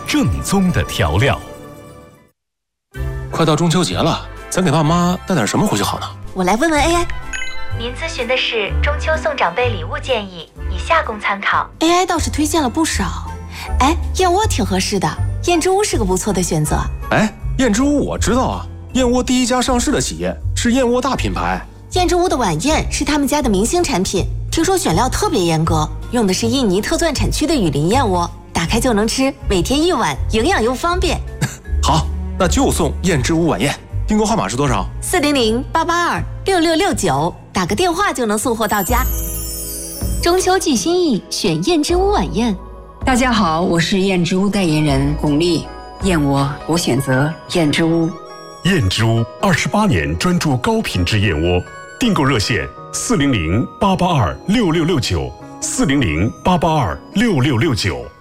正宗的调料。 快到中秋节了，咱给爸妈带点什么回去好呢？ 我来问问 AI。 您咨询的是中秋送长辈礼物建议，以下供参考。 AI 倒是推荐了不少。哎，燕窝挺合适的，燕之屋是个不错的选择。 哎，燕之屋我知道啊，燕窝第一家上市的企业是燕窝大品牌。 燕之屋的晚宴是他们家的明星产品，听说选料特别严格，用的是印尼特钻产区的雨林燕窝，打开就能吃，每天一碗，营养又方便。 好，那就送燕之屋晚宴。订购号码是多少 ？400-882-6669，打个电话就能送货到家。 中秋寄心意，选燕之屋晚宴。 大家好，我是燕之屋代言人巩俐。燕窝我选择燕之屋。 燕之屋28年专注高品质燕窝，订购热线400-882-6669，400-882-6669。